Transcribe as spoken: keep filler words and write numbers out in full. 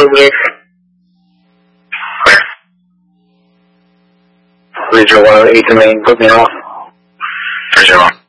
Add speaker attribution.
Speaker 1: Yes.
Speaker 2: Leader one oh eight to main, put me off.
Speaker 1: three zero.